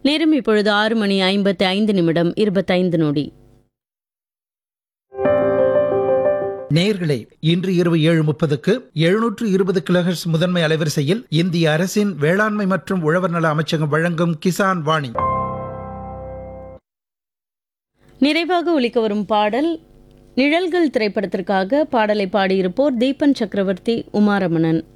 நேரம் இப்பொழுது 6:55 25 நொடி. நேயர்களே, இன்று இரவு 7:30க்கு 720 கிலோஹெர்ட்ஸ் முதன்மை அலைவரிசையில் இந்திய அரசின் வேளாண்மை மற்றும் உழவர் நல அமைச்சகம் வழங்கும் கிசான் வாணி. நிறைவாக ஒலிக்க வரும் பாடல் நிழல்கள் திரைப்படத்திற்காக. பாடலை பாடியிருப்போர் தீபன் சக்கரவர்த்தி, உமாரமணன்.